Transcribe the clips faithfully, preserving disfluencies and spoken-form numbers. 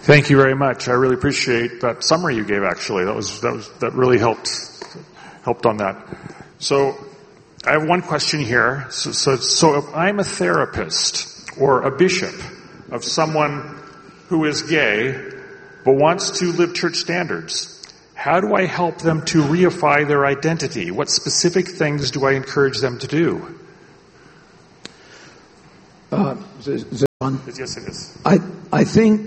Thank you very much. I really appreciate that summary you gave. Actually, that was that was that really helped helped on that. So, I have one question here. So, so, so if I'm a therapist or a bishop of someone who is gay but wants to live church standards, how do I help them to reify their identity? What specific things do I encourage them to do? Uh, is it on? Yes, it is. I I think.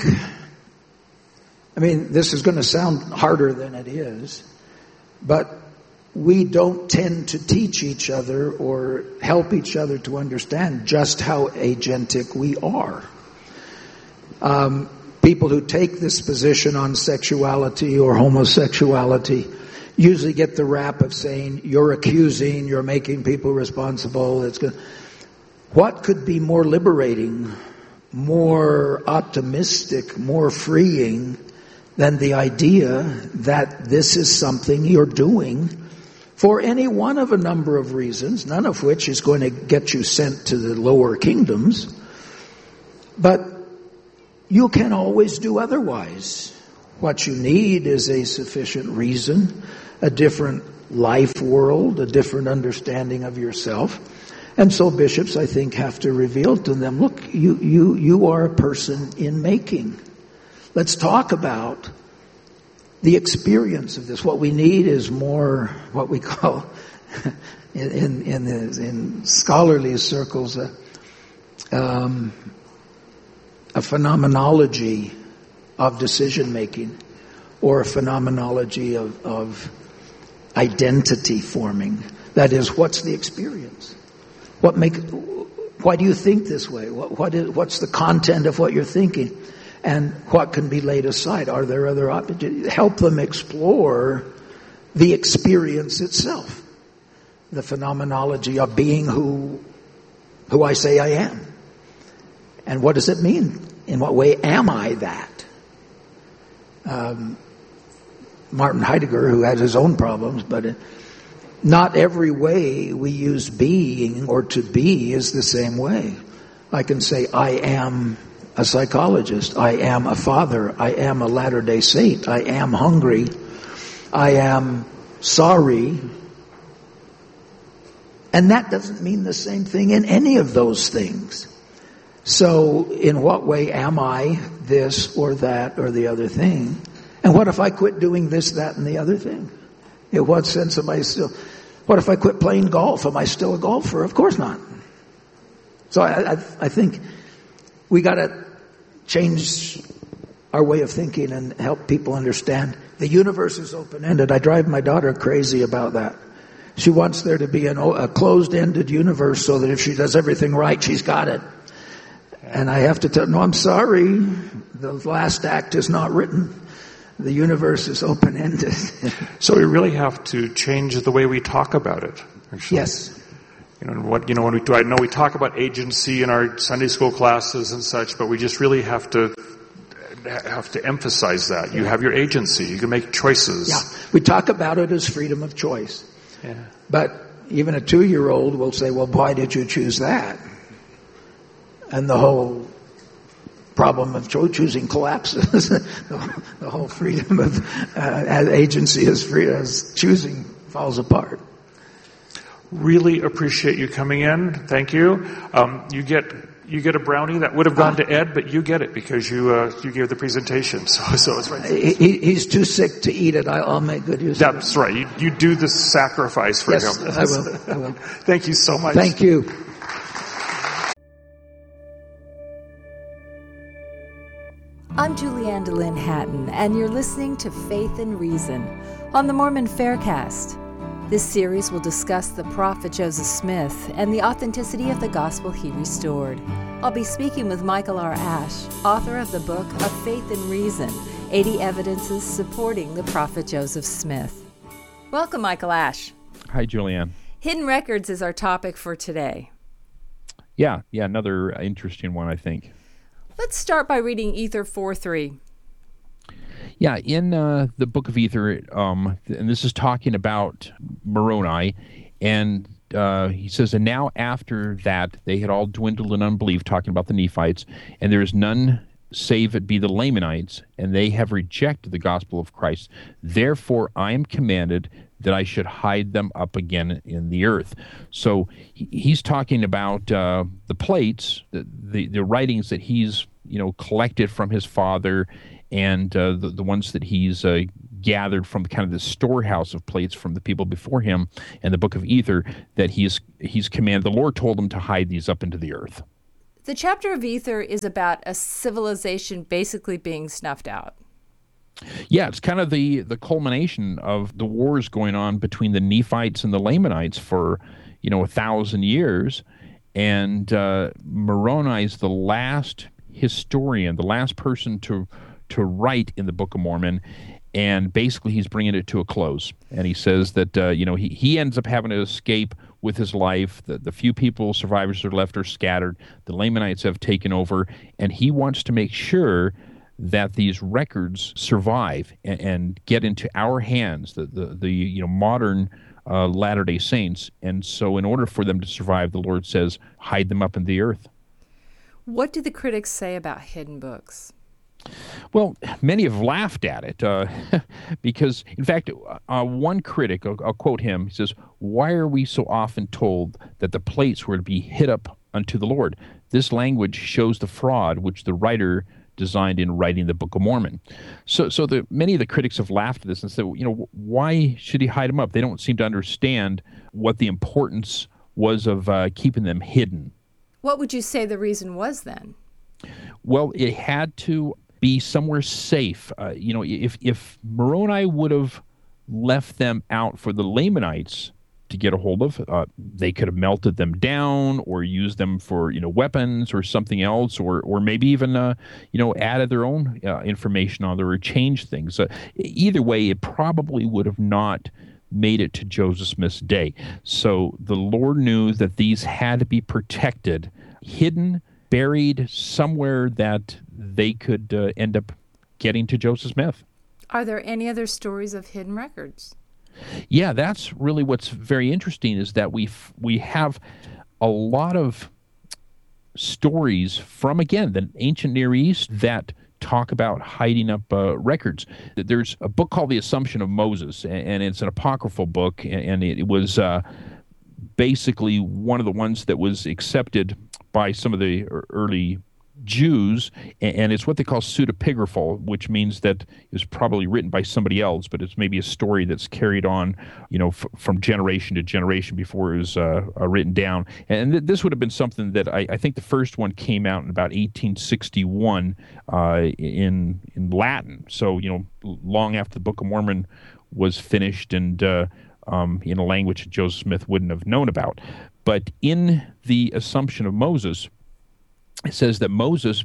I mean, this is going to sound harder than it is, but we don't tend to teach each other or help each other to understand just how agentic we are. Um, people who take this position on sexuality or homosexuality usually get the rap of saying, you're accusing, you're making people responsible. It's good. What could be more liberating, more optimistic, more freeing than the idea that this is something you're doing for any one of a number of reasons, none of which is going to get you sent to the lower kingdoms, but you can always do otherwise. What you need is a sufficient reason, a different life world, a different understanding of yourself. And so bishops, I think, have to reveal to them, look, you, you, you are a person in making. Let's talk about the experience of this. What we need is more what we call, in in, in, the, in scholarly circles, a, um, a phenomenology of decision making, or a phenomenology of, of identity forming. That is, what's the experience? What make? Why do you think this way? What, what is, what's the content of what you're thinking? And what can be laid aside? Are there other opportunities? Help them explore the experience itself, the phenomenology of being who, who I say I am. And what does it mean? In what way am I that? Um, Martin Heidegger, who has his own problems, but not every way we use being or to be is the same way. I can say I am a psychologist. I am a father. I am a Latter-day Saint. I am hungry. I am sorry. And that doesn't mean the same thing in any of those things. So in what way am I this or that or the other thing? And what if I quit doing this, that, and the other thing? In what sense am I still... What if I quit playing golf? Am I still a golfer? Of course not. So I, I, I think we got to change our way of thinking and help people understand the universe is open-ended. I drive my daughter crazy about that. She wants there to be an, a closed-ended universe so that if she does everything right, she's got it. And I have to tell her, no, I'm sorry. The last act is not written. The universe is open-ended. So we really have to change the way we talk about it, actually. Yes. You know, what, you know, when we do, I know we talk about agency in our Sunday school classes and such, but we just really have to have to emphasize that. You have your agency. You can make choices. Yeah. We talk about it as freedom of choice. Yeah. But even a two-year-old will say, well, why did you choose that? And the whole problem of choosing collapses. the, the whole freedom of uh, agency as free as choosing falls apart. Really appreciate you coming in. Thank you. Um, you get you get a brownie that would have gone to Ed, but you get it because you uh, you gave the presentation. So so it's right. He, he's too sick to eat it. I, I'll make good use of it. That's right. You, you do the sacrifice for yes, him. Yes, I will. I will. Thank you so much. Thank you. I'm Julianne DeLynn Hatton, and you're listening to Faith and Reason on the Mormon Faircast. This series will discuss the prophet Joseph Smith and the authenticity of the gospel he restored. I'll be speaking with Michael R. Ash, author of the book of Faith and Reason, eighty Evidences Supporting the Prophet Joseph Smith. Welcome, Michael Ash. Hi, Julianne. Hidden Records is our topic for today. Yeah, yeah, another interesting one, I think. Let's start by reading Ether four three. Yeah, in uh, the book of Ether, um, and this is talking about Moroni, and uh, he says, and now after that they had all dwindled in unbelief, talking about the Nephites, and there is none save it be the Lamanites, and they have rejected the gospel of Christ. Therefore I am commanded that I should hide them up again in the earth. So he's talking about uh, the plates, the, the the writings that he's you know collected from his father, and uh, the the ones that he's uh, gathered from kind of the storehouse of plates from the people before him, and the book of Ether, that he's he's commanded. The Lord told him to hide these up into the earth. The chapter of Ether is about a civilization basically being snuffed out. Yeah, it's kind of the, the culmination of the wars going on between the Nephites and the Lamanites for, you know, a thousand years. And uh, Moroni is the last historian, the last person to to write in the Book of Mormon. And basically he's bringing it to a close. And he says that, uh, you know, he, he ends up having to escape with his life. The, the few people, survivors that are left, are scattered. The Lamanites have taken over. And he wants to make sure that these records survive and, and get into our hands, the the, the you know modern uh, Latter-day Saints. And so in order for them to survive, the Lord says, hide them up in the earth. What do the critics say about hidden books? Well, many have laughed at it uh, because, in fact, uh, one critic, I'll, I'll quote him, he says, "Why are we so often told that the plates were to be hid up unto the Lord? This language shows the fraud which the writer designed in writing the Book of Mormon." So so the, many of the critics have laughed at this and said, you know, why should he hide them up? They don't seem to understand what the importance was of uh, keeping them hidden. What would you say the reason was then? Well, it had to be somewhere safe. Uh, you know, if, if Moroni would have left them out for the Lamanites to get a hold of, uh, they could have melted them down or used them for, you know, weapons or something else, or or maybe even, uh, you know, added their own uh, information on there or changed things. Uh, either way, it probably would have not made it to Joseph Smith's day. So the Lord knew that these had to be protected, hidden, buried somewhere that they could uh, end up getting to Joseph Smith. Are there any other stories of hidden records? Yeah, that's really what's very interesting, is that we we have a lot of stories from, again, the ancient Near East that talk about hiding up uh, records. There's a book called The Assumption of Moses, and it's an apocryphal book, and it was uh, basically one of the ones that was accepted by some of the early Jews, and it's what they call pseudepigraphal, which means that it was probably written by somebody else, but it's maybe a story that's carried on, you know, f- from generation to generation before it was uh, uh, written down. And th- this would have been something that I, I think the first one came out in about eighteen sixty-one uh, in in Latin. So, you know, long after the Book of Mormon was finished, and uh, um, in a language that Joseph Smith wouldn't have known about. But in the Assumption of Moses, it says that Moses,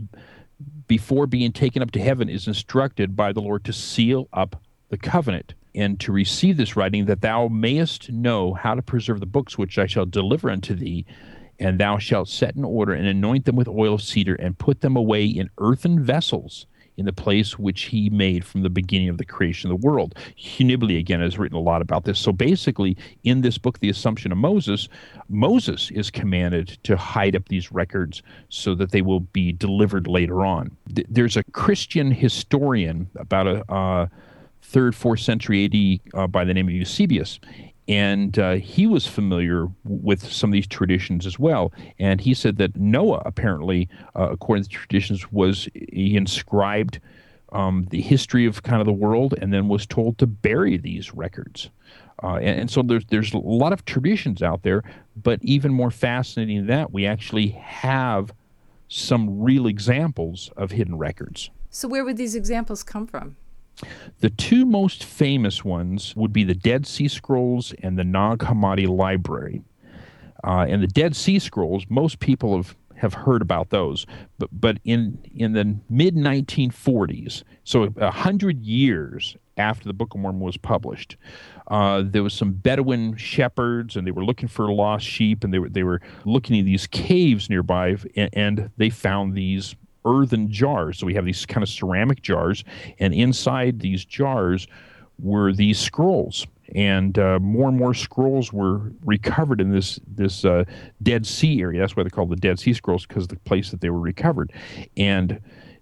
before being taken up to heaven, is instructed by the Lord to seal up the covenant and to receive this writing, that thou mayest know how to preserve the books which I shall deliver unto thee, and thou shalt set in order and anoint them with oil of cedar and put them away in earthen vessels in the place which he made from the beginning of the creation of the world. Hugh Nibley, again, has written a lot about this. So basically, in this book, The Assumption of Moses, Moses is commanded to hide up these records so that they will be delivered later on. Th- there's a Christian historian about a uh, third, fourth century A D uh, by the name of Eusebius, and uh, he was familiar with some of these traditions as well. And he said that Noah, apparently, uh, according to the traditions, was he inscribed um, the history of kind of the world, and then was told to bury these records. Uh, and, and so there's there's a lot of traditions out there, but even more fascinating than that, we actually have some real examples of hidden records. So where would these examples come from? The two most famous ones would be the Dead Sea Scrolls and the Nag Hammadi Library. Uh, and the Dead Sea Scrolls, most people have, have heard about those. But but in in the mid nineteen forties, so a hundred years after the Book of Mormon was published, uh, there was some Bedouin shepherds, and they were looking for lost sheep, and they were they were looking in these caves nearby, and, and they found these earthen jars. So we have these kind of ceramic jars, and inside these jars were these scrolls, and uh, more and more scrolls were recovered in this this uh, Dead Sea area. That's why they're called the Dead Sea Scrolls, because of the place that they were recovered. And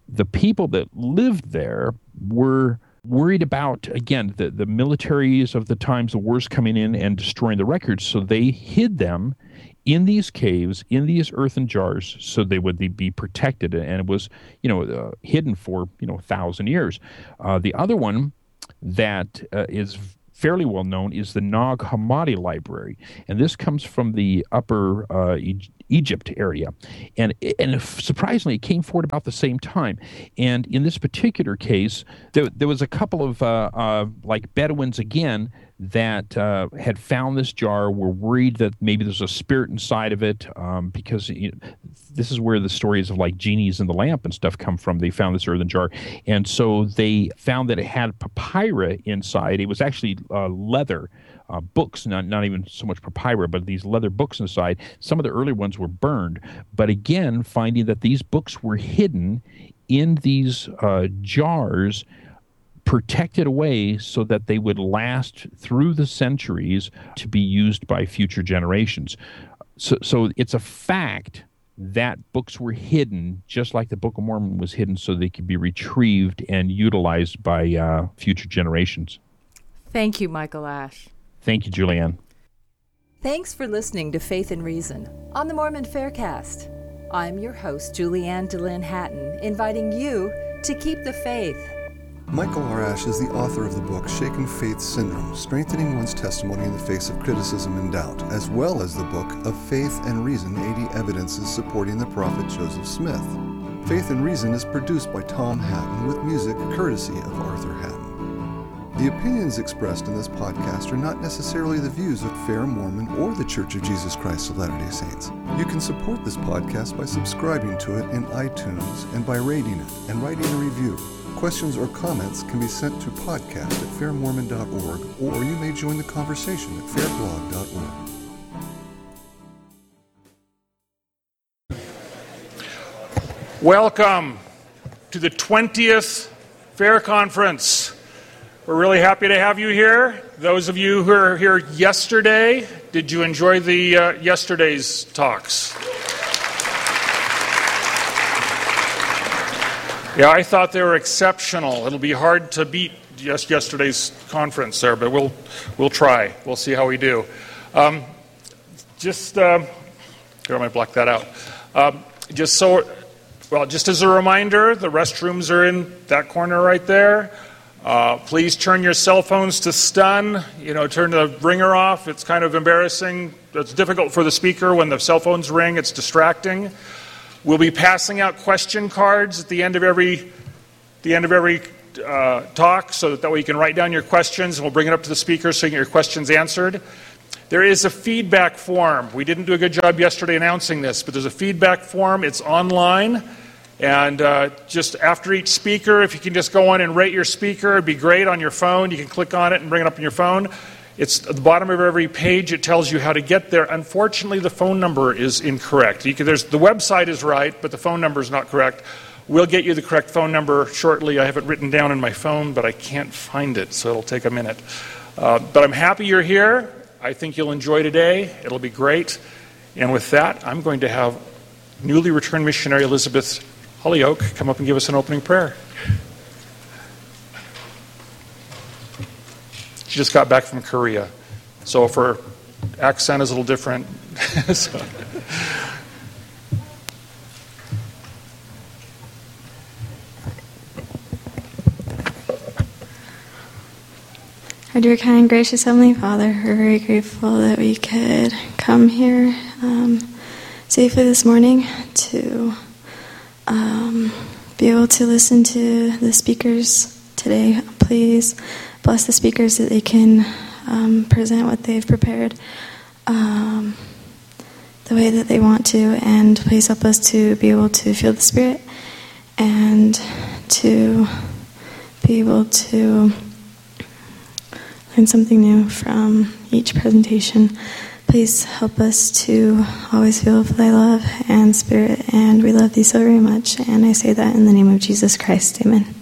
the people that lived there were worried about, again, the, the militaries of the times, the wars coming in and destroying the records, so they hid them in these caves, in these earthen jars, so they would be protected, and it was, you know, uh, hidden for, you know, a thousand years. Uh, the other one that uh, is fairly well known is the Nag Hammadi Library, and this comes from the Upper uh, e- Egypt area, and and surprisingly, it came forward about the same time. And in this particular case, there, there was a couple of uh, uh, like Bedouins again that uh, had found this jar, were worried that maybe there's a spirit inside of it, um, because you know, this is where the stories of like genies in the lamp and stuff come from. They found this earthen jar, and so they found that it had papyri inside. It was actually uh, leather uh, books, not not even so much papyri, but these leather books inside. Some of the early ones were burned, but again, finding that these books were hidden in these uh, jars, protected away so that they would last through the centuries to be used by future generations. So, so it's a fact that books were hidden, just like the Book of Mormon was hidden, so they could be retrieved and utilized by uh, future generations. Thank you, Michael Ash. Thank you, Julianne. Thanks for listening to Faith and Reason on the Mormon Faircast. I'm your host, Julianne DeLynn Hatton, inviting you to keep the faith. Michael R. Ash is the author of the book Shaken Faith Syndrome, Strengthening One's Testimony in the Face of Criticism and Doubt, as well as the book of Faith and Reason, eighty Evidences Supporting the Prophet Joseph Smith. Faith and Reason is produced by Tom Hatton with music courtesy of Arthur Hatton. The opinions expressed in this podcast are not necessarily the views of Fair Mormon or the Church of Jesus Christ of Latter-day Saints. You can support this podcast by subscribing to it in iTunes and by rating it and writing a review. Questions or comments can be sent to podcast at fair mormon dot org, or you may join the conversation at fair blog dot org. Welcome to the twentieth Fair Conference. We're really happy to have you here. Those of you who are here yesterday, did you enjoy the uh, yesterday's talks? Yeah, I thought they were exceptional. It'll be hard to beat just yesterday's conference there, but we'll we'll try. We'll see how we do. Um, just, uh, here, I might block that out. Um, just so, well, just as a reminder, the restrooms are in that corner right there. Uh, please turn your cell phones to stun. You know, turn the ringer off. It's kind of embarrassing. It's difficult for the speaker when the cell phones ring. It's distracting. We'll be passing out question cards at the end of every the end of every uh, talk, so that, that way you can write down your questions, and we'll bring it up to the speaker so you can get your questions answered. There is a feedback form. We didn't do a good job yesterday announcing this, but there's a feedback form. It's online, and uh, just after each speaker, if you can just go on and rate your speaker, it'd be great on your phone. You can click on it and bring it up on your phone. It's at the bottom of every page. It tells you how to get there. Unfortunately, the phone number is incorrect. You can, there's, the website is right, but the phone number is not correct. We'll get you the correct phone number shortly. I have it written down in my phone, but I can't find it, so it'll take a minute. Uh, but I'm happy you're here. I think you'll enjoy today. It'll be great. And with that, I'm going to have newly returned missionary Elizabeth Holyoke come up and give us an opening prayer. She just got back from Korea, so if her accent is a little different. so. Our dear, kind, gracious Heavenly Father, we're very grateful that we could come here um, safely this morning to um, be able to listen to the speakers today. Please bless the speakers that they can um, present what they've prepared um, the way that they want to, and please help us to be able to feel the Spirit and to be able to learn something new from each presentation. Please help us to always feel Thy love and Spirit, and we love Thee so very much, and I say that in the name of Jesus Christ. Amen.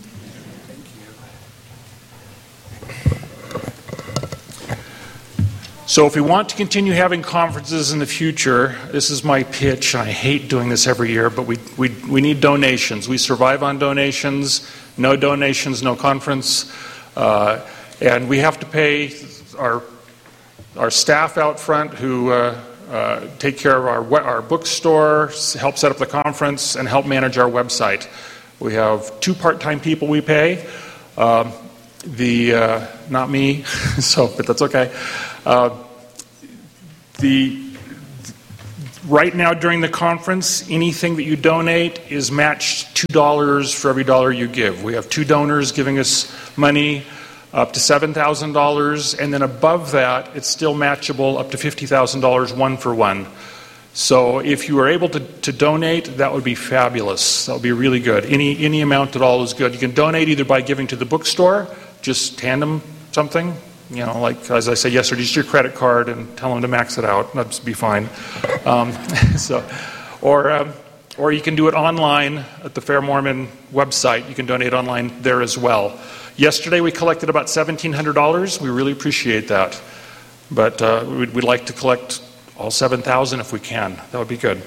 So if we want to continue having conferences in the future, this is my pitch, and I hate doing this every year, but we, we, we need donations. We survive on donations. No donations, no conference. Uh, and we have to pay our our staff out front who uh, uh, take care of our, our bookstore, help set up the conference, and help manage our website. We have two part-time people we pay. Um, the uh, not me, so but that's okay. Uh, the right now during the conference, anything that you donate is matched two dollars for every dollar you give. We have two donors giving us money up to seven thousand dollars, and then above that, it's still matchable up to fifty thousand dollars one for one. So if you are able to, to donate, that would be fabulous. That would be really good. Any any amount at all is good. You can donate either by giving to the bookstore, just hand them something, you know, like as I said yesterday, just your credit card and tell them to max it out. That'd be fine. Um, so, or um, or you can do it online at the Fair Mormon website. You can donate online there as well. Yesterday we collected about seventeen hundred dollars. We really appreciate that, but uh, we'd, we'd like to collect all seven thousand if we can. That would be good.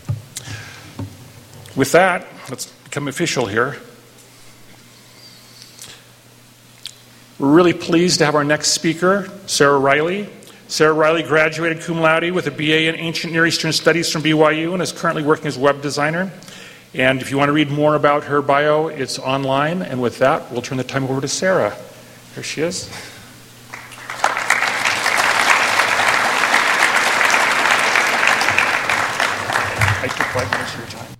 With that, let's become official here. We're really pleased to have our next speaker, Sarah Riley. Sarah Riley graduated cum laude with a B A in Ancient Near Eastern Studies from B Y U and is currently working as a web designer. And if you want to read more about her bio, it's online. And with that, we'll turn the time over to Sarah. Here she is. I took five minutes of your time.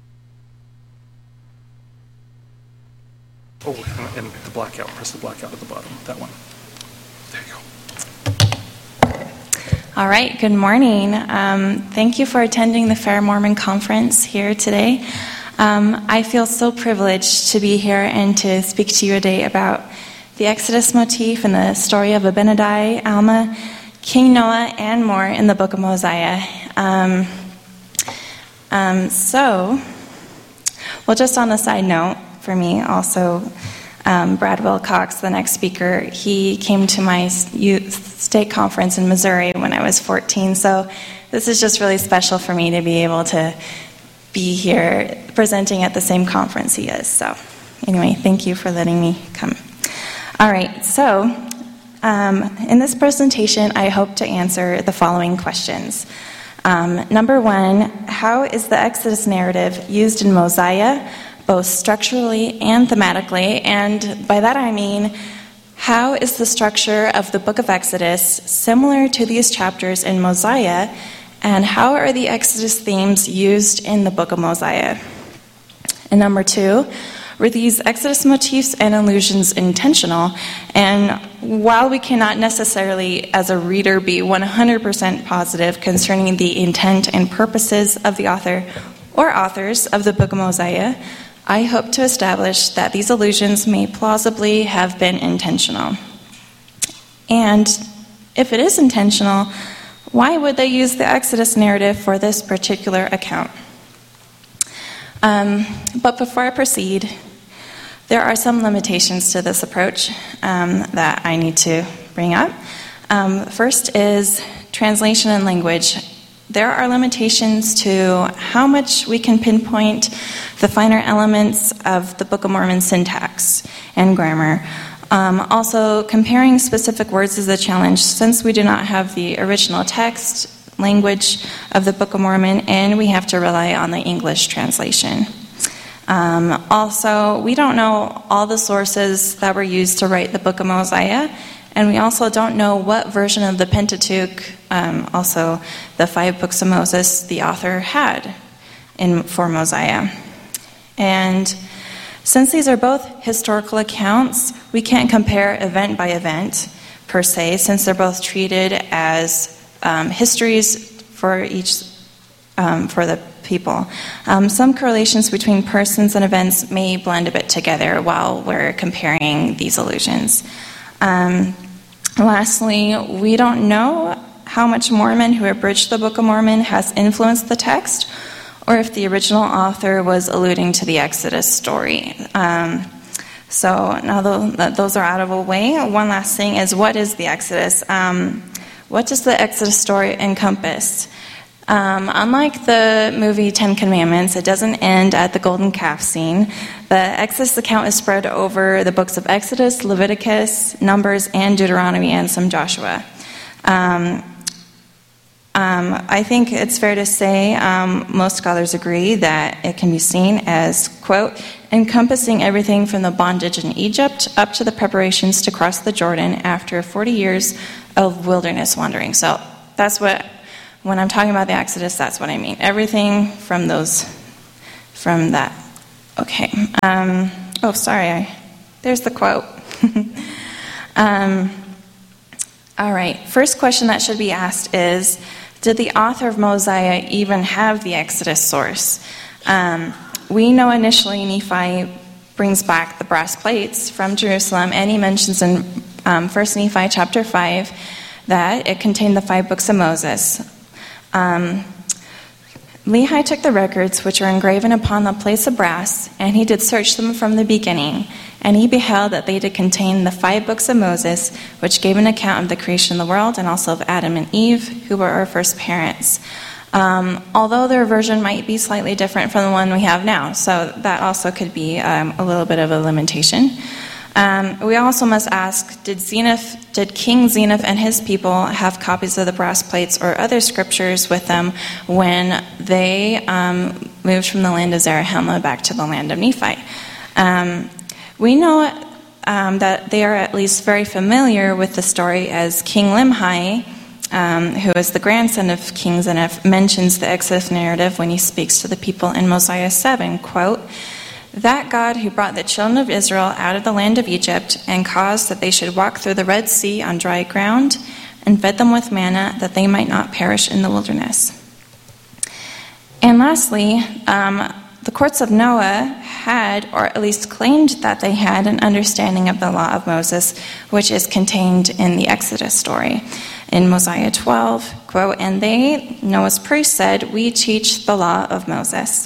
Oh, and the blackout. Press the blackout at the bottom. That one. There you go. All right. Good morning. Um, thank you for attending the Fair Mormon Conference here today. Um, I feel so privileged to be here and to speak to you today about the Exodus motif and the story of Abinadi, Alma, King Noah, and more in the Book of Mosiah. Um, um, so, well, just on a side note, for me also, um, Brad Wilcox, the next speaker, he came to my youth state conference in Missouri when I was fourteen. So this is just really special for me to be able to be here presenting at the same conference he is. So anyway, thank you for letting me come. All right, so um, in this presentation, I hope to answer the following questions. Um, number one, how is the Exodus narrative used in Mosiah, both structurally and thematically? And by that I mean, how is the structure of the book of Exodus similar to these chapters in Mosiah, and how are the Exodus themes used in the book of Mosiah? And number two, were these Exodus motifs and allusions intentional? And while we cannot necessarily, as a reader, be one hundred percent positive concerning the intent and purposes of the author or authors of the book of Mosiah, I hope to establish that these allusions may plausibly have been intentional. And if it is intentional, why would they use the Exodus narrative for this particular account? Um, but before I proceed, there are some limitations to this approach um, that I need to bring up. Um, first is translation and language. There are limitations to how much we can pinpoint the finer elements of the Book of Mormon syntax and grammar. Um, also, comparing specific words is a challenge since we do not have the original text, language of the Book of Mormon, and we have to rely on the English translation. Um, also, we don't know all the sources that were used to write the Book of Mosiah, and we also don't know what version of the Pentateuch, um, also the five books of Moses, the author had in for Mosiah. And since these are both historical accounts, we can't compare event by event per se, since they're both treated as um, histories for each um, for the people. Um, some correlations between persons and events may blend a bit together while we're comparing these allusions. Um, lastly, we don't know how much Mormon who abridged the Book of Mormon has influenced the text, or if the original author was alluding to the Exodus story. Um, so now those are out of the way, one last thing is, what is the Exodus? Um, What does the Exodus story encompass? Um, unlike the movie Ten Commandments, it doesn't end at the golden calf scene. The Exodus account is spread over the books of Exodus, Leviticus, Numbers, and Deuteronomy, and some Joshua. Um, um, I think it's fair to say um, most scholars agree that it can be seen as, quote, encompassing everything from the bondage in Egypt up to the preparations to cross the Jordan after forty years of wilderness wandering. So that's what, when I'm talking about the Exodus, that's what I mean. Everything from those, from that. Okay. Um, oh, sorry. I, there's the quote. um, all right. First question that should be asked is, did the author of Mosiah even have the Exodus source? Um, we know initially Nephi brings back the brass plates from Jerusalem, and he mentions in um, First Nephi chapter five that it contained the five books of Moses. Um, Lehi took the records which were engraven upon the plates of brass, and he did search them from the beginning. And he beheld that they did contain the five books of Moses, which gave an account of the creation of the world, and also of Adam and Eve, who were our first parents. Um, although their version might be slightly different from the one we have now, so that also could be um, a little bit of a limitation. Um, we also must ask, did Zeniff, did King Zeniff and his people have copies of the brass plates or other scriptures with them when they um, moved from the land of Zarahemla back to the land of Nephi? Um, we know um, that they are at least very familiar with the story, as King Limhi, um, who is the grandson of King Zeniff, mentions the Exodus narrative when he speaks to the people in Mosiah seven, quote, that God who brought the children of Israel out of the land of Egypt and caused that they should walk through the Red Sea on dry ground and fed them with manna that they might not perish in the wilderness. And lastly, um, the courts of Noah had, or at least claimed that they had, an understanding of the law of Moses, which is contained in the Exodus story. In Mosiah twelve, quote, and they, Noah's priests, said, we teach the law of Moses.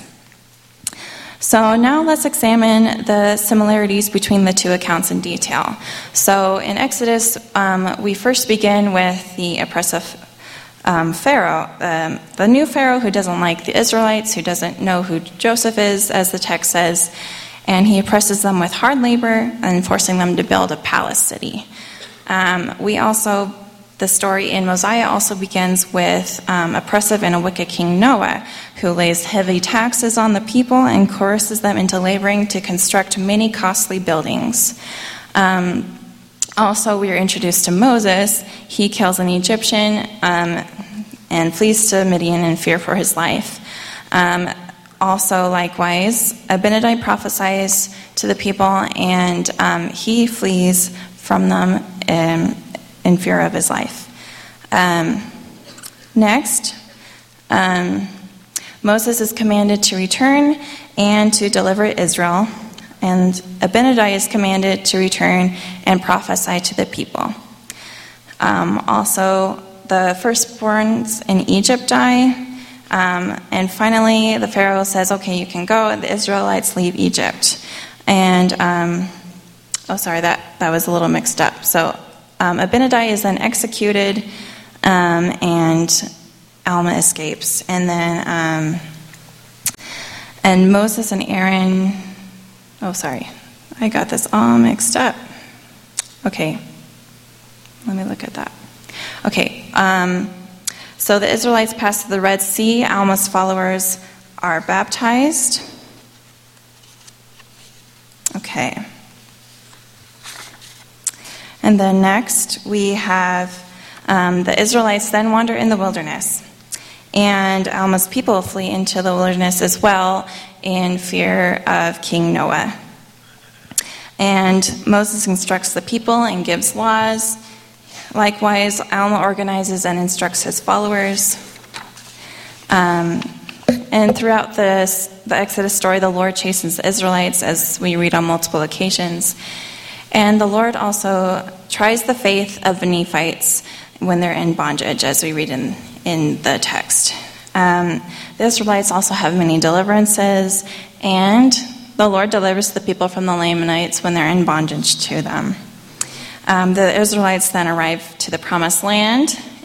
So now let's examine the similarities between the two accounts in detail. So in Exodus, um, we first begin with the oppressive um, Pharaoh, um, the new Pharaoh who doesn't like the Israelites, who doesn't know who Joseph is, as the text says, and he oppresses them with hard labor and forcing them to build a palace city. Um, we also The story in Mosiah also begins with um, oppressive and a wicked King Noah, who lays heavy taxes on the people and coerces them into laboring to construct many costly buildings. Um, also, we are introduced to Moses. He kills an Egyptian um, and flees to Midian in fear for his life. Um, also, likewise, Abinadi prophesies to the people, and um, he flees from them um, in fear of his life. Um, next, um, Moses is commanded to return and to deliver Israel, and Abinadi is commanded to return and prophesy to the people. Um, also, the firstborns in Egypt die, um, and finally the Pharaoh says, okay, you can go, and the Israelites leave Egypt. And, um, oh sorry, that, that was a little mixed up. So Um, Abinadi is then executed, um, and Alma escapes. And then, um, and Moses and Aaron, oh, sorry, I got this all mixed up. Okay, let me look at that. Okay, um, so the Israelites pass through the Red Sea. Alma's followers are baptized. Okay. And then next, we have um, the Israelites then wander in the wilderness. And Alma's people flee into the wilderness as well in fear of King Noah. And Moses instructs the people and gives laws. Likewise, Alma organizes and instructs his followers. Um, and throughout this, the Exodus story, the Lord chastens the Israelites, as we read on multiple occasions. And the Lord also tries the faith of the Nephites when they're in bondage, as we read in, in the text. Um, the Israelites also have many deliverances, and the Lord delivers the people from the Lamanites when they're in bondage to them. Um, the Israelites then arrive to the promised land,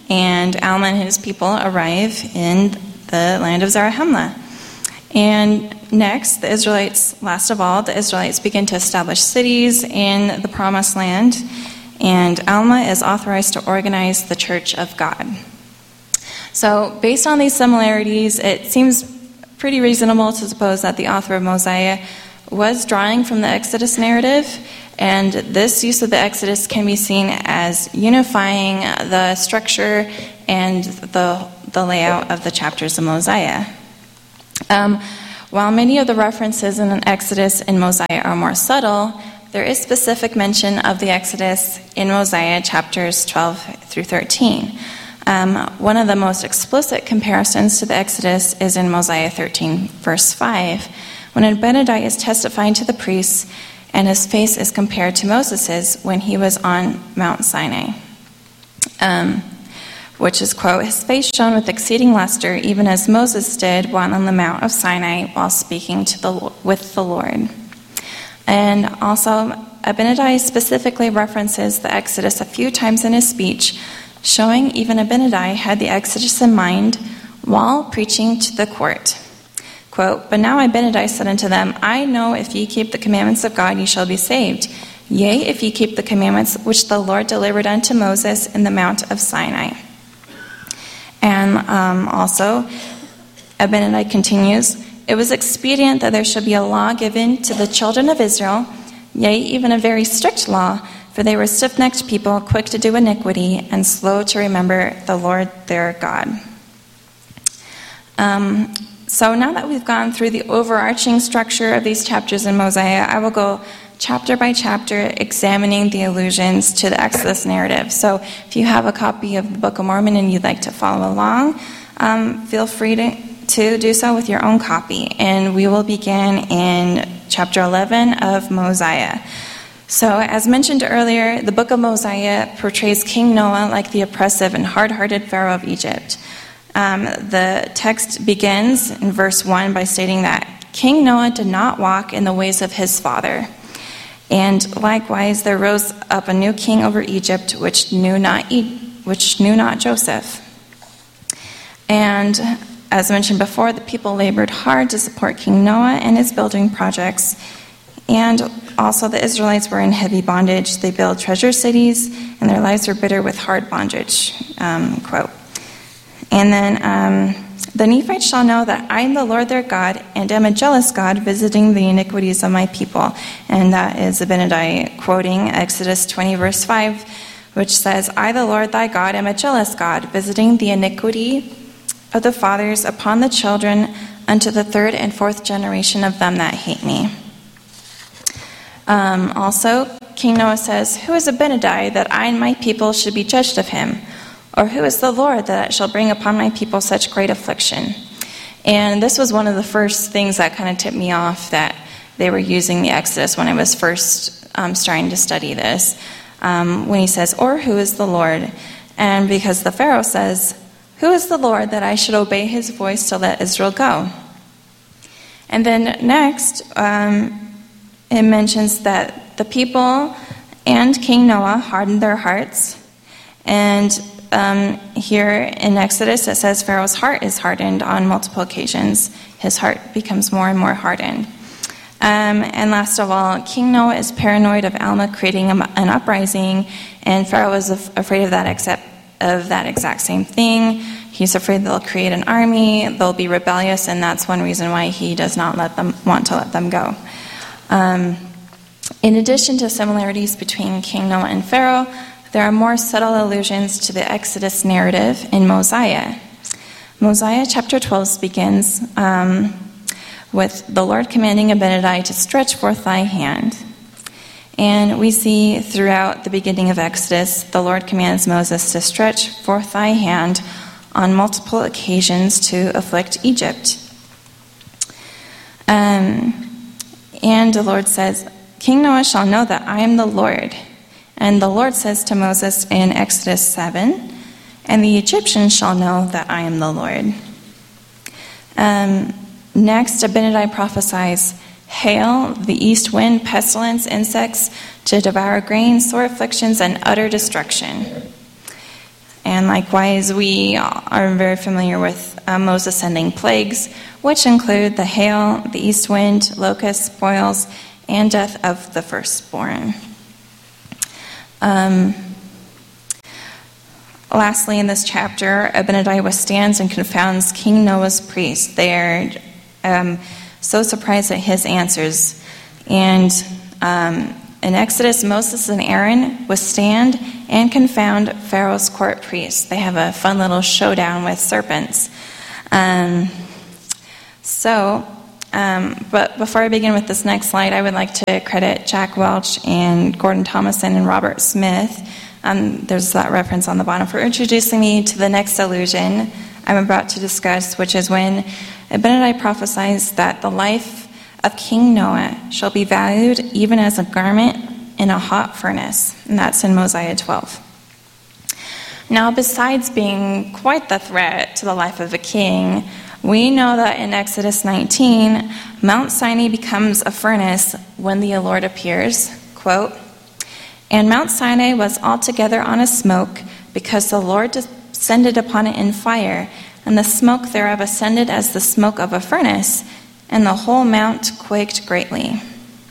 and Alma and his people arrive in the land of Zarahemla. And next, the Israelites, last of all, the Israelites begin to establish cities in the Promised Land, and Alma is authorized to organize the Church of God. So, based on these similarities, it seems pretty reasonable to suppose that the author of Mosiah was drawing from the Exodus narrative, and this use of the Exodus can be seen as unifying the structure and the, the layout of the chapters of Mosiah. Um, while many of the references in an Exodus in Mosiah are more subtle, there is specific mention of the Exodus in Mosiah chapters twelve through thirteen. Um, one of the most explicit comparisons to the Exodus is in Mosiah thirteen, verse five, when Abinadi is testifying to the priests, and his face is compared to Moses's when he was on Mount Sinai. Um, which is, quote, his face shone with exceeding luster, even as Moses did while on the Mount of Sinai while speaking to the with the Lord. And also, Abinadi specifically references the Exodus a few times in his speech, showing even Abinadi had the Exodus in mind while preaching to the court. Quote, but now Abinadi said unto them, I know if ye keep the commandments of God, ye shall be saved. Yea, if ye keep the commandments which the Lord delivered unto Moses in the Mount of Sinai. And um, also, Abinadi continues, it was expedient that there should be a law given to the children of Israel, yea, even a very strict law, for they were stiff-necked people, quick to do iniquity, and slow to remember the Lord their God. Um, so now that we've gone through the overarching structure of these chapters in Mosiah, I will go chapter by chapter, examining the allusions to the Exodus narrative. So if you have a copy of the Book of Mormon and you'd like to follow along, um, feel free to, to do so with your own copy. And we will begin in chapter eleven of Mosiah. So as mentioned earlier, the Book of Mosiah portrays King Noah like the oppressive and hard-hearted Pharaoh of Egypt. Um, the text begins in verse one by stating that King Noah did not walk in the ways of his father. And likewise, there rose up a new king over Egypt, which knew not which knew not Joseph. And as mentioned before, the people labored hard to support King Noah and his building projects. And also, the Israelites were in heavy bondage. They built treasure cities, and their lives were bitter with hard bondage. Um, quote. And then um, the Nephites shall know that I am the Lord their God, and am a jealous God, visiting the iniquities of my people. And that is Abinadi quoting Exodus twenty, verse five, which says, I, the Lord thy God, am a jealous God, visiting the iniquity of the fathers upon the children unto the third and fourth generation of them that hate me. Um, also, King Noah says, who is Abinadi, that I and my people should be judged of him? Or who is the Lord, that I shall bring upon my people such great affliction? And this was one of the first things that kind of tipped me off that they were using the Exodus when I was first um, starting to study this. Um, when he says, or who is the Lord? And because the Pharaoh says, who is the Lord, that I should obey his voice to let Israel go? And then next, um, it mentions that the people and King Noah hardened their hearts. And um, here in Exodus, it says Pharaoh's heart is hardened on multiple occasions. His heart becomes more and more hardened. Um, and last of all, King Noah is paranoid of Alma creating a, an uprising, and Pharaoh is af- afraid of that, except of that exact same thing. He's afraid they'll create an army, they'll be rebellious, and that's one reason why he does not let them want to let them go. Um, in addition to similarities between King Noah and Pharaoh, there are more subtle allusions to the Exodus narrative in Mosiah. Mosiah chapter twelve begins um, with the Lord commanding Abinadi to stretch forth thy hand. And we see throughout the beginning of Exodus, the Lord commands Moses to stretch forth thy hand on multiple occasions to afflict Egypt. Um, and the Lord says, King Noah shall know that I am the Lord. And the Lord says to Moses in Exodus seven, and the Egyptians shall know that I am the Lord. Um, next, Abinadi prophesies hail, the east wind, pestilence, insects to devour grain, sore afflictions, and utter destruction. And And likewise, we are very familiar with uh, Moses sending plagues, which include the hail, the east wind, locusts, boils, and death of the firstborn. Um, lastly, in this chapter, Abinadi withstands and confounds King Noah's priests. They are um, so surprised at his answers. And um, in Exodus, Moses and Aaron withstand and confound Pharaoh's court priests. They have a fun little showdown with serpents. Um, so, um, but before I begin with this next slide, I would like to credit Jack Welch and Gordon Thomason and Robert Smith. Um, there's that reference on the bottom for introducing me to the next allusion I'm about to discuss, which is when Abinadi prophesies that the life of King Noah shall be valued even as a garment in a hot furnace. And that's in Mosiah twelve. Now, besides being quite the threat to the life of a king, we know that in Exodus nineteen, Mount Sinai becomes a furnace when the Lord appears. Quote, "And Mount Sinai was altogether on a smoke, because the Lord descended upon it in fire, and the smoke thereof ascended as the smoke of a furnace, and the whole mount quaked greatly."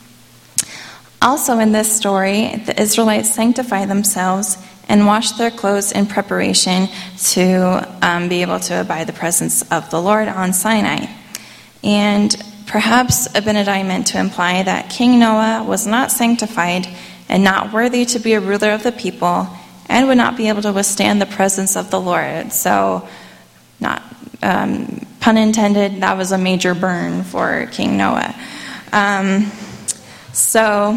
Also in this story, the Israelites sanctify themselves and wash their clothes in preparation to um, be able to abide the presence of the Lord on Sinai. And perhaps Abinadi meant to imply that King Noah was not sanctified and not worthy to be a ruler of the people, and would not be able to withstand the presence of the Lord. So, not um, pun intended, that was a major burn for King Noah. Um, so,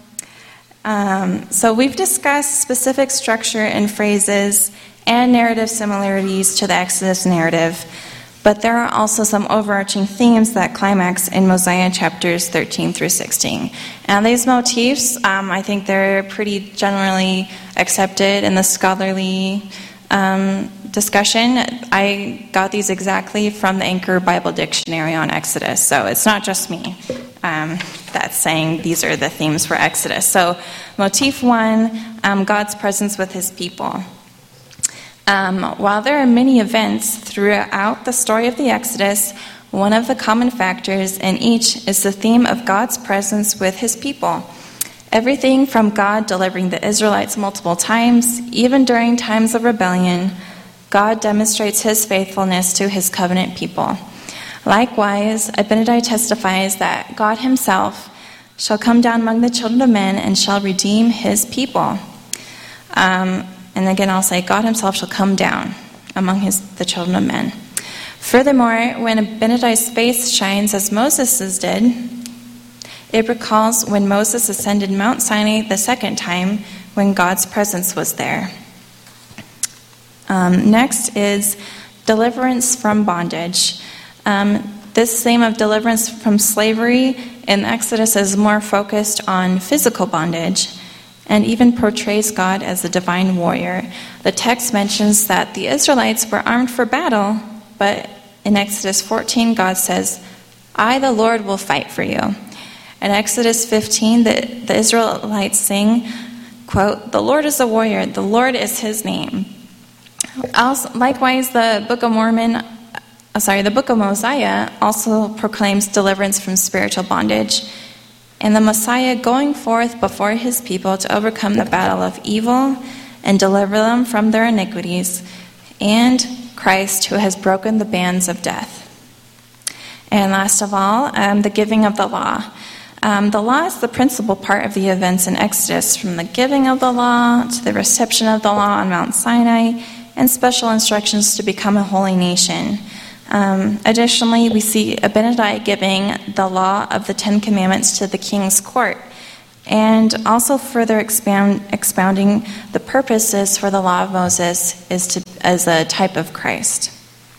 um, so we've discussed specific structure and phrases and narrative similarities to the Exodus narrative, but there are also some overarching themes that climax in Mosiah chapters thirteen through sixteen. And these motifs, um, I think they're pretty generally accepted in the scholarly um, discussion. I got these exactly from the Anchor Bible Dictionary on Exodus, so it's not just me um, that's saying these are the themes for Exodus. So motif one, um, God's presence with his people. Um, while there are many events throughout the story of the Exodus, one of the common factors in each is the theme of God's presence with his people. Everything from God delivering the Israelites multiple times, even during times of rebellion, God demonstrates his faithfulness to his covenant people. Likewise, Abinadi testifies that God himself shall come down among the children of men and shall redeem his people. Um, and again, I'll say, God himself shall come down among his, the children of men. Furthermore, when Abinadi's face shines as Moses's did, it recalls when Moses ascended Mount Sinai the second time, when God's presence was there. Um, next is deliverance from bondage. Um, this theme of deliverance from slavery in Exodus is more focused on physical bondage and even portrays God as a divine warrior. The text mentions that the Israelites were armed for battle, but in Exodus fourteen, God says, "I, the Lord, will fight for you." In Exodus fifteen, the, the Israelites sing, quote, "The Lord is a warrior, the Lord is his name." Also, likewise, the Book of Mormon, uh, sorry, the Book of Mosiah also proclaims deliverance from spiritual bondage, and the Messiah going forth before his people to overcome the battle of evil and deliver them from their iniquities, and Christ who has broken the bands of death. And last of all, um, the giving of the law. Um, the law is the principal part of the events in Exodus, from the giving of the law to the reception of the law on Mount Sinai, and special instructions to become a holy nation. Um, additionally, we see Abinadi giving the law of the Ten Commandments to the king's court, and also further expound, expounding the purposes for the law of Moses is to, as a type of Christ.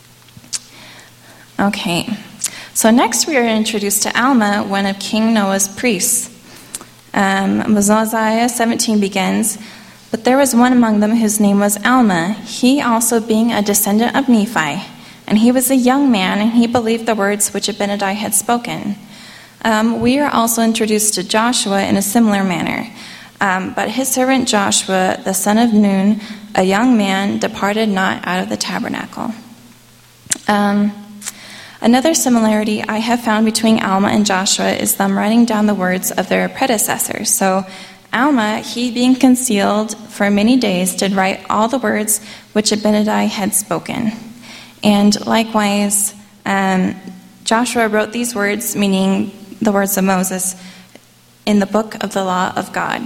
Okay, so next we are introduced to Alma, one of King Noah's priests. Um, Mosiah seventeen begins, "But there was one among them whose name was Alma, he also being a descendant of Nephi. And he was a young man, and he believed the words which Abinadi had spoken." Um, we are also introduced to Joshua in a similar manner. Um, but his servant Joshua, the son of Nun, a young man, departed not out of the tabernacle. Um, another similarity I have found between Alma and Joshua is them writing down the words of their predecessors. So Alma, he being concealed for many days, did write all the words which Abinadi had spoken. And likewise, um, Joshua wrote these words, meaning the words of Moses, in the book of the law of God.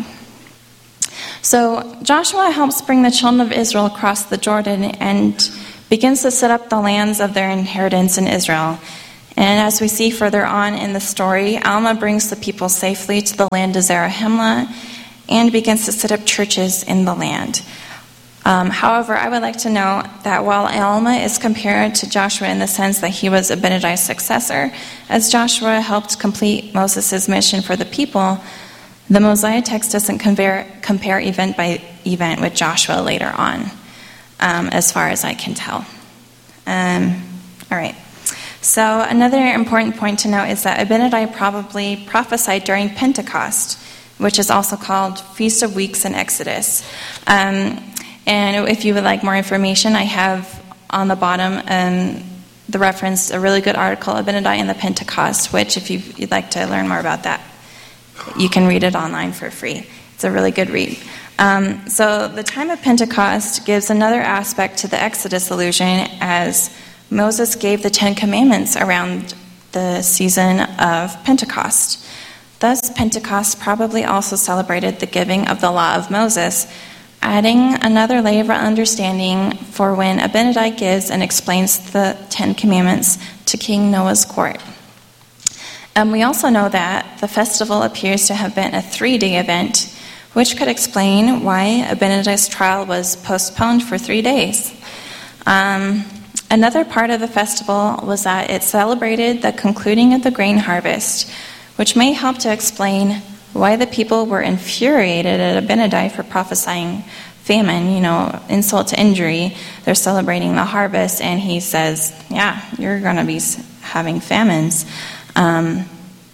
So Joshua helps bring the children of Israel across the Jordan and begins to set up the lands of their inheritance in Israel. And as we see further on in the story, Alma brings the people safely to the land of Zarahemla and begins to set up churches in the land. Um, however, I would like to note that while Alma is compared to Joshua in the sense that he was Abinadi's successor, as Joshua helped complete Moses' mission for the people, the Mosiah text doesn't compare, compare event by event with Joshua later on, um, as far as I can tell. Um, all right. So another important point to note is that Abinadi probably prophesied during Pentecost, which is also called Feast of Weeks in Exodus. Um, and if you would like more information, I have on the bottom um, the reference, a really good article, Abinadi and the Pentecost, which if you'd like to learn more about that, you can read it online for free. It's a really good read. Um, so the time of Pentecost gives another aspect to the Exodus allusion, as Moses gave the Ten Commandments around the season of Pentecost. Thus, Pentecost probably also celebrated the giving of the law of Moses, adding another layer of understanding for when Abinadi gives and explains the Ten Commandments to King Noah's court. And we also know that the festival appears to have been a three-day event, which could explain why Abinadi's trial was postponed for three days. Um, another part of the festival was that it celebrated the concluding of the grain harvest, which may help to explain why the people were infuriated at Abinadi for prophesying famine, you know, insult to injury. They're celebrating the harvest, and he says, yeah, you're going to be having famines. Um,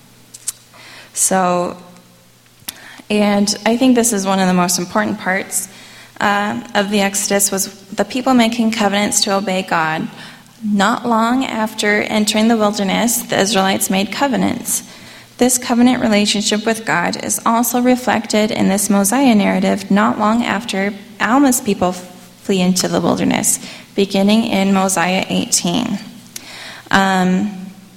so, and I think this is one of the most important parts uh, of the Exodus, was the people making covenants to obey God. Not long after entering the wilderness, the Israelites made covenants. This covenant relationship with God is also reflected in this Mosiah narrative not long after Alma's people flee into the wilderness, beginning in Mosiah eighteen. Um,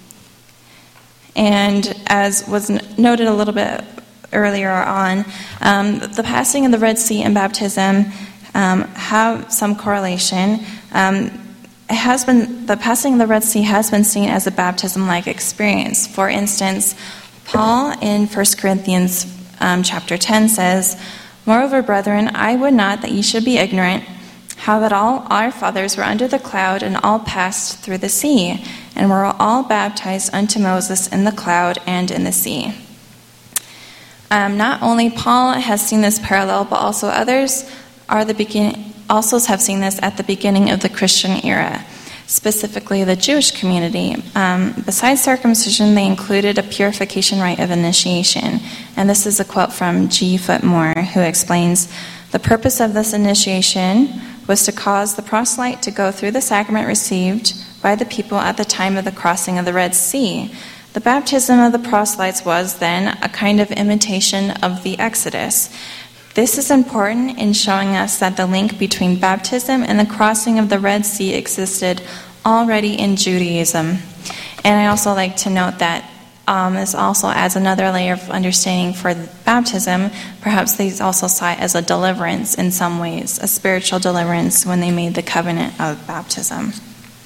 and as was noted a little bit earlier on, um, the passing of the Red Sea and baptism um, have some correlation. Um, it has been the passing of the Red Sea has been seen as a baptism-like experience. For instance, Paul in First Corinthians um, chapter ten says, "Moreover, brethren, I would not that ye should be ignorant, how that all our fathers were under the cloud, and all passed through the sea, and were all baptized unto Moses in the cloud and in the sea." Um, not only Paul has seen this parallel, but also others are the begin- also have seen this at the beginning of the Christian era. Specifically the Jewish community. Um, besides circumcision, they included a purification rite of initiation. And this is a quote from G. Footmore, who explains, "The purpose of this initiation was to cause the proselyte to go through the sacrament received by the people at the time of the crossing of the Red Sea. The baptism of the proselytes was, then, a kind of imitation of the Exodus. This is important in showing us that the link between baptism and the crossing of the Red Sea existed already in Judaism." And I also like to note that um, this also adds another layer of understanding for baptism. Perhaps they also saw it as a deliverance in some ways, a spiritual deliverance when they made the covenant of baptism.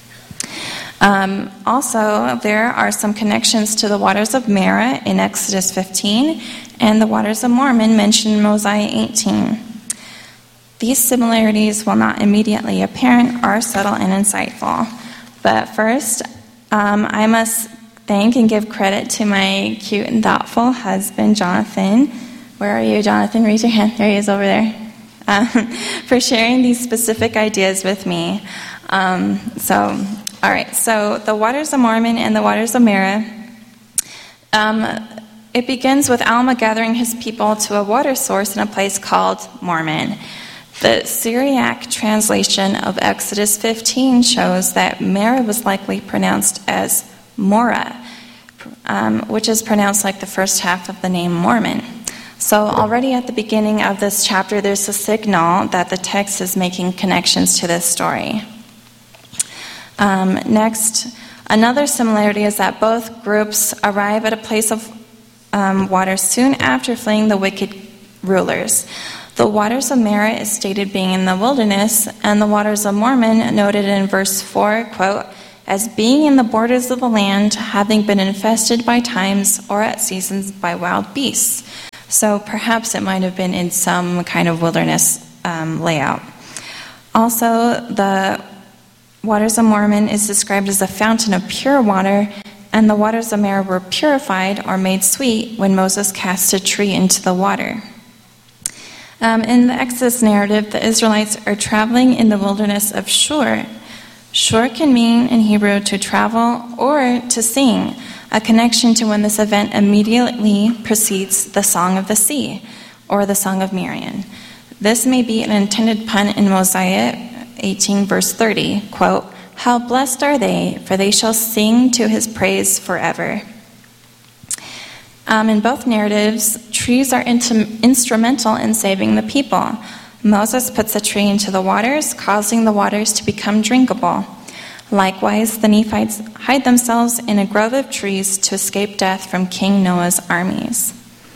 Um, also, there are some connections to the waters of Marah in Exodus fifteen and the waters of Mormon mentioned in Mosiah eighteen. These similarities, while not immediately apparent, are subtle and insightful. But first, um, I must thank and give credit to my cute and thoughtful husband, Jonathan. Where are you, Jonathan? Raise your hand. There he is over there. Um, for sharing these specific ideas with me. Um, so... All right, so the waters of Mormon and the waters of Marah, um, it begins with Alma gathering his people to a water source in a place called Mormon. The Syriac translation of Exodus fifteen shows that Merah was likely pronounced as Morah, um, which is pronounced like the first half of the name Mormon. So already at the beginning of this chapter, there's a signal that the text is making connections to this story. Um, next, another similarity is that both groups arrive at a place of um, water soon after fleeing the wicked rulers. The waters of Merah is stated being in the wilderness, and the waters of Mormon noted in verse four, quote, as being in the borders of the land, having been infested by times or at seasons by wild beasts. So perhaps it might have been in some kind of wilderness um, layout. Also, the waters of Mormon is described as a fountain of pure water, and the waters of Merah were purified or made sweet when Moses cast a tree into the water. Um, in the Exodus narrative, the Israelites are traveling in the wilderness of Shur. Shur can mean in Hebrew to travel or to sing, a connection to when this event immediately precedes the Song of the Sea, or the Song of Miriam. This may be an intended pun in Mosiah eighteen, verse thirty, quote, how blessed are they, for they shall sing to his praise forever. Um, in both narratives, trees are int- instrumental in saving the people. Moses puts a tree into the waters, causing the waters to become drinkable. Likewise, the Nephites hide themselves in a grove of trees to escape death from King Noah's armies.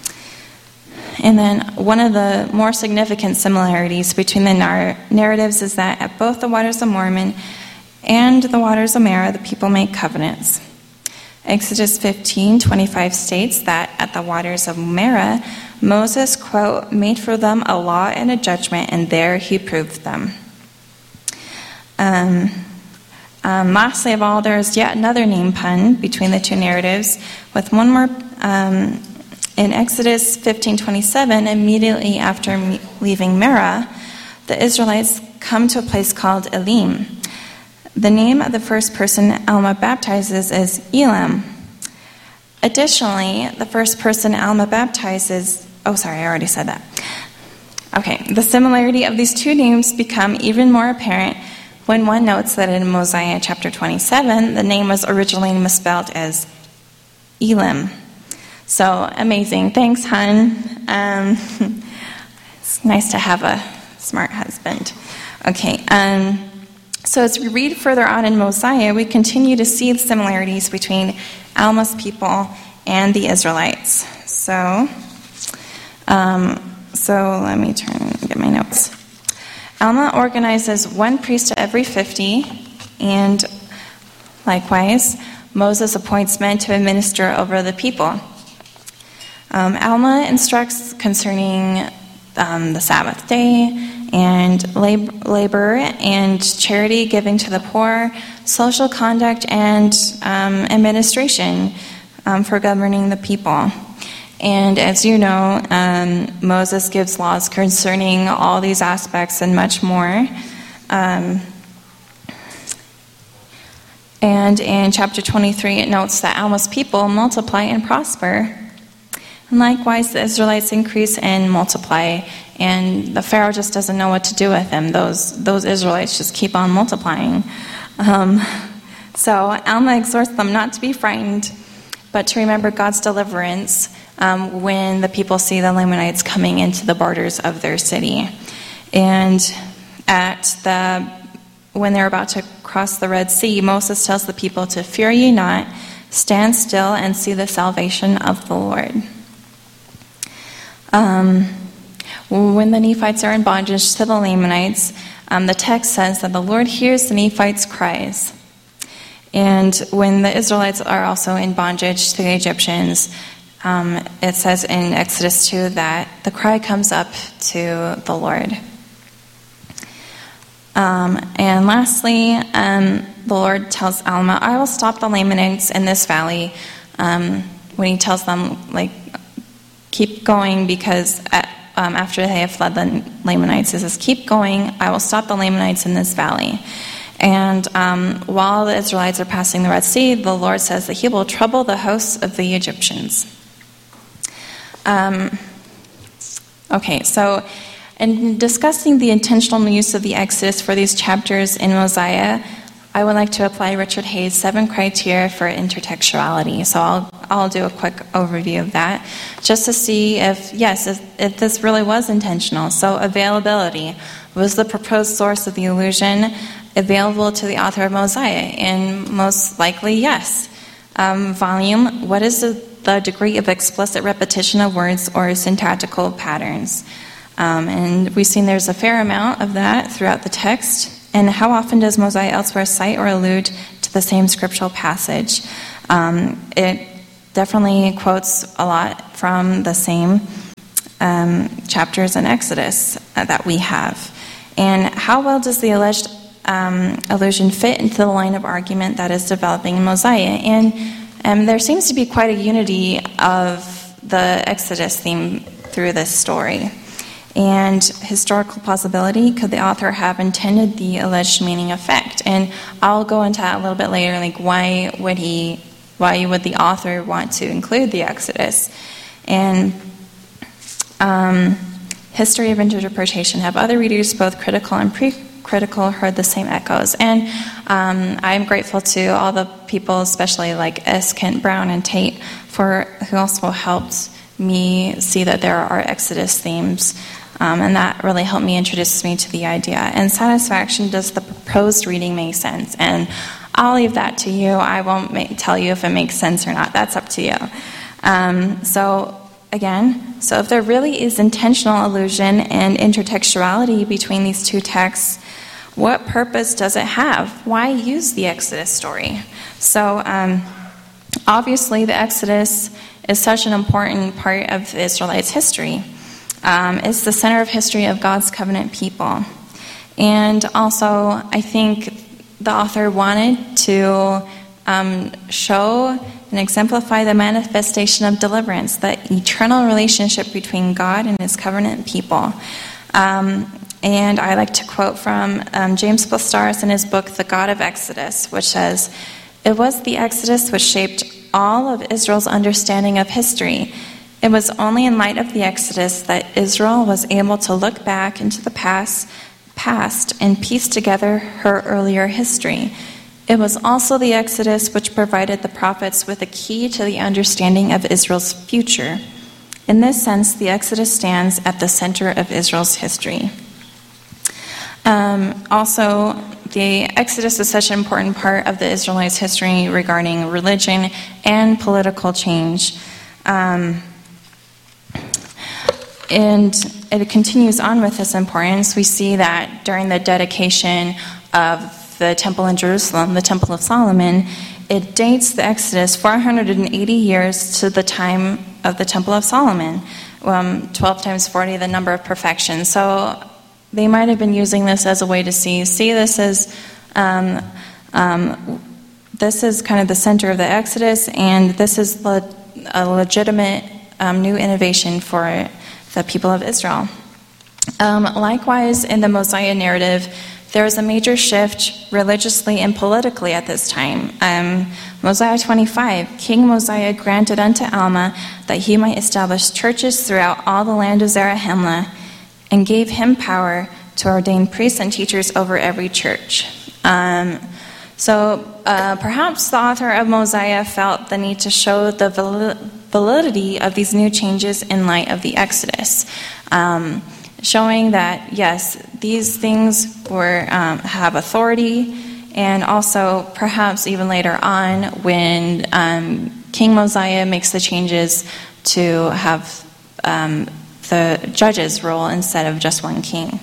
And then one of the more significant similarities between the nar- narratives is that at both the waters of Mormon and the waters of Merah, the people make covenants. Exodus fifteen twenty-five states that at the waters of Merah, Moses, quote, made for them a law and a judgment, and there he proved them. Um, um, lastly of all, there is yet another name pun between the two narratives, with one more um, in Exodus fifteen twenty-seven, immediately after me- leaving Merah, the Israelites come to a place called Elim. The name of the first person Alma baptizes is Elam. Additionally, the first person Alma baptizes, oh sorry, I already said that. Okay, the similarity of these two names become even more apparent when one notes that in Mosiah chapter twenty-seven, the name was originally misspelled as Elam. So amazing. Thanks, hon. Um, it's nice to have a smart husband. Okay, um, so as we read further on in Mosiah, we continue to see the similarities between Alma's people and the Israelites. So, um, so let me turn and get my notes. Alma organizes one priest to every fifty, and likewise, Moses appoints men to administer over the people. Um, Alma instructs concerning um, the Sabbath day, and lab- labor and charity, giving to the poor, social conduct, and um, administration um, for governing the people. And as you know, um, Moses gives laws concerning all these aspects and much more. Um, and in chapter twenty-three, it notes that Alma's people multiply and prosper. And likewise, the Israelites increase and multiply, and the Pharaoh just doesn't know what to do with them. Those those Israelites just keep on multiplying. Um, so Alma exhorts them not to be frightened, but to remember God's deliverance um, when the people see the Lamanites coming into the borders of their city. And at the when they're about to cross the Red Sea, Moses tells the people to fear ye not, stand still and see the salvation of the Lord. Um, when the Nephites are in bondage to the Lamanites, um, the text says that the Lord hears the Nephites' cries. And when the Israelites are also in bondage to the Egyptians, um, it says in Exodus two that the cry comes up to the Lord. Um, and lastly, um, the Lord tells Alma, I will stop the Lamanites in this valley, um, when he tells them, like, keep going, because at, um, after they have fled the Lamanites, it says, keep going, I will stop the Lamanites in this valley. And um, while the Israelites are passing the Red Sea, the Lord says that he will trouble the hosts of the Egyptians. Um, okay, so in discussing the intentional use of the Exodus for these chapters in Mosiah, I would like to apply Richard Hayes' seven criteria for intertextuality. So I'll I'll do a quick overview of that, just to see if, yes, if, if this really was intentional. So availability. Was the proposed source of the allusion available to the author of Mosiah? And most likely, yes. Um, volume. What is the, the degree of explicit repetition of words or syntactical patterns? Um, and we've seen there's a fair amount of that throughout the text. And how often does Mosiah elsewhere cite or allude to the same scriptural passage? Um, it definitely quotes a lot from the same um, chapters in Exodus uh, that we have. And how well does the alleged um, allusion fit into the line of argument that is developing in Mosiah? And um, there seems to be quite a unity of the Exodus theme through this story. And historical plausibility, could the author have intended the alleged meaning effect? And I'll go into that a little bit later, like why would he, why would the author want to include the Exodus? And um, history of interpretation, have other readers, both critical and pre-critical, heard the same echoes? And um, I'm grateful to all the people, especially like S. Kent Brown and Tate, for who also helped me see that there are Exodus themes. Um, and that really helped me introduce me to the idea. And satisfaction, does the proposed reading make sense? And I'll leave that to you. I won't make, tell you if it makes sense or not. That's up to you. Um, so again, so if there really is intentional allusion and intertextuality between these two texts, what purpose does it have? Why use the Exodus story? So um, obviously the Exodus is such an important part of the Israelites' history. Um, it's the center of history of God's covenant people. And also, I think the author wanted to um, show and exemplify the manifestation of deliverance, the eternal relationship between God and his covenant people. Um, and I like to quote from um, James Plastaris in his book, The God of Exodus, which says, "It was the Exodus which shaped all of Israel's understanding of history. It was only in light of the Exodus that Israel was able to look back into the past, past and piece together her earlier history. It was also the Exodus which provided the prophets with a key to the understanding of Israel's future. In this sense, the Exodus stands at the center of Israel's history." Um, also, the Exodus is such an important part of the Israelites' history regarding religion and political change. Um, and it continues on with this importance. We see that during the dedication of the temple in Jerusalem, the Temple of Solomon, it dates the Exodus four hundred eighty years to the time of the Temple of Solomon. Um, twelve times forty, the number of perfection. So they might have been using this as a way to see, see this as, um, um, this is kind of the center of the Exodus, and this is le- a legitimate um, new innovation for the people of Israel. Um, likewise, in the Mosiah narrative, there was a major shift religiously and politically at this time. Um, Mosiah twenty-five, King Mosiah granted unto Alma that he might establish churches throughout all the land of Zarahemla, and gave him power to ordain priests and teachers over every church. Um, so uh, perhaps the author of Mosiah felt the need to show the validity of these new changes in light of the Exodus, um, showing that, yes, these things were um, have authority, and also perhaps even later on when um, King Mosiah makes the changes to have um, the judges rule instead of just one king.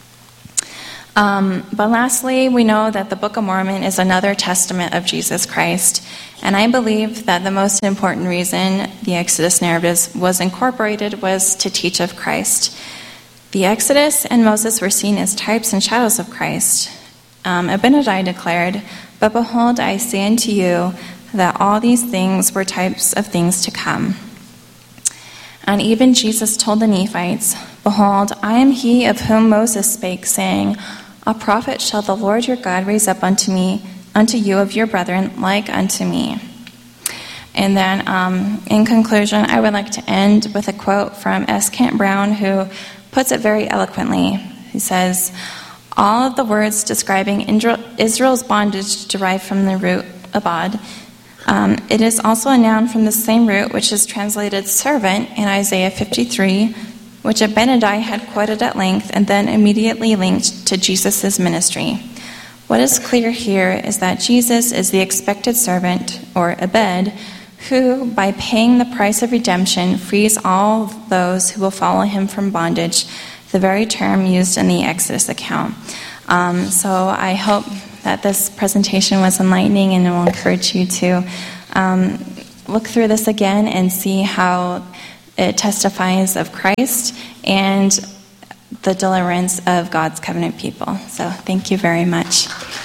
Um, but lastly, we know that the Book of Mormon is another testament of Jesus Christ, and I believe that the most important reason the Exodus narratives was incorporated was to teach of Christ. The Exodus and Moses were seen as types and shadows of Christ. Um, Abinadi declared, "But behold, I say unto you that all these things were types of things to come." And even Jesus told the Nephites, "Behold, I am he of whom Moses spake, saying, A prophet shall the Lord your God raise up unto me, unto you of your brethren, like unto me." And then um, in conclusion, I would like to end with a quote from S. Kent Brown, who puts it very eloquently. He says, all of the words describing Israel's bondage derive from the root abad. Um, it is also a noun from the same root, which is translated servant in Isaiah fifty-three, which Abinadi had quoted at length and then immediately linked to Jesus' ministry. What is clear here is that Jesus is the expected servant, or Abed, who, by paying the price of redemption, frees all those who will follow him from bondage, the very term used in the Exodus account. Um, so I hope that this presentation was enlightening, and it will encourage you to um, look through this again and see how it testifies of Christ and the deliverance of God's covenant people. So thank you very much.